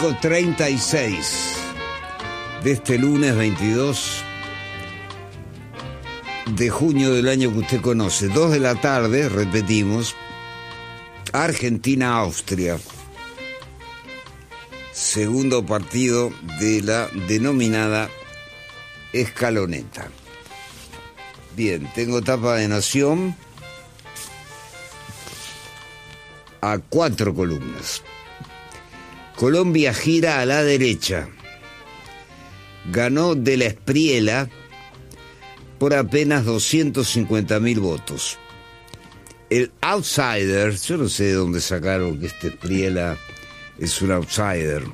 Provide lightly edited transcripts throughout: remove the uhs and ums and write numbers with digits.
5:36 de este lunes 22 de junio del año que usted conoce. 2 de la tarde, repetimos, Argentina-Austria. Segundo partido de la denominada escaloneta. Bien, tengo tapa de Nación a 4 columnas. Colombia gira a la derecha. Ganó de la Espriella por apenas 250.000 votos. El outsider, yo no sé de dónde sacaron que este Espriella es un outsider,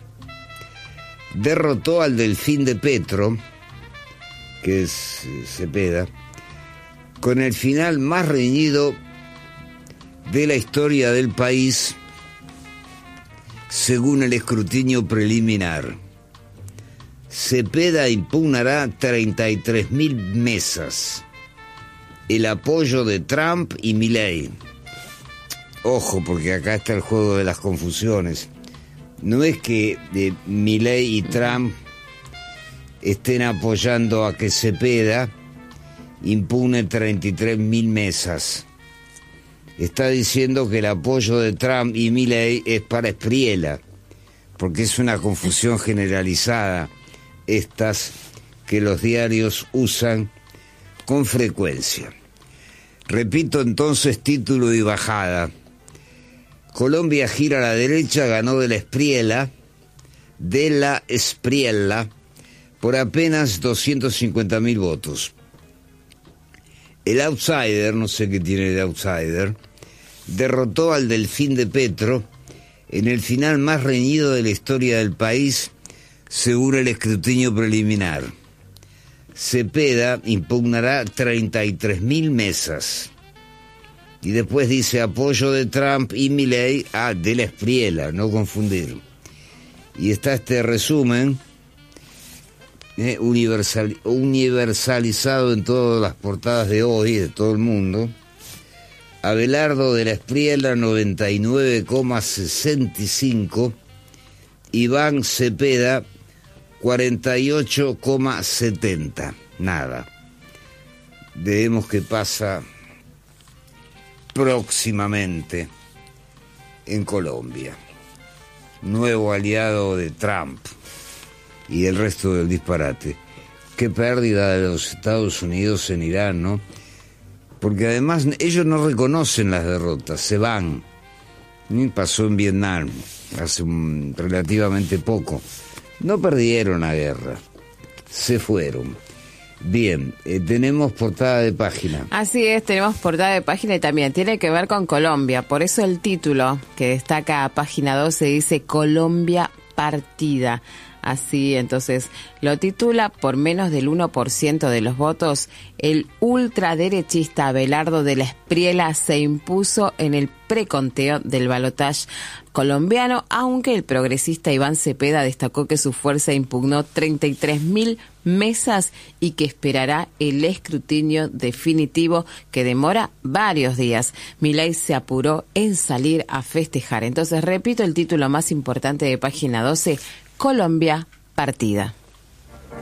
derrotó al Delfín de Petro, que es Cepeda, con el final más reñido de la historia del país, según el escrutinio preliminar. Cepeda impugnará 33.000 mesas. El apoyo de Trump y Milei. Ojo, porque acá está el juego de las confusiones. No es que Milei y Trump estén apoyando a que Cepeda impugne 33.000 mesas. Está diciendo que el apoyo de Trump y Milei es para Espriella, porque es una confusión generalizada, estas que los diarios usan con frecuencia. Repito entonces título y bajada. Colombia gira a la derecha, ganó de la Espriella, por apenas 250.000 votos. El outsider, no sé qué tiene de outsider, derrotó al Delfín de Petro en el final más reñido de la historia del país, según el escrutinio preliminar. Cepeda impugnará 33.000 mesas. Y después dice apoyo de Trump y Milei, de la Espriella, no confundir. Y está este resumen universalizado en todas las portadas de hoy, de todo el mundo. Abelardo de la Espriella 99,65, Iván Cepeda 48,70. Nada. Veremos qué pasa próximamente en Colombia. Nuevo aliado de Trump y el resto del disparate. Qué pérdida de los Estados Unidos en Irán, ¿no? Porque además ellos no reconocen las derrotas, se van. Pasó en Vietnam hace relativamente poco. No perdieron la guerra, se fueron. Bien, tenemos portada de página. Así es, tenemos portada de página y también tiene que ver con Colombia. Por eso el título que destaca a página 12 dice Colombia partida. Así, entonces, lo titula: por menos del 1% de los votos, el ultraderechista Abelardo de la Espriella se impuso en el preconteo del balotaje colombiano, aunque el progresista Iván Cepeda destacó que su fuerza impugnó 33.000 mesas y que esperará el escrutinio definitivo que demora varios días. Milei se apuró en salir a festejar. Entonces, repito el título más importante de página 12, Colombia partida.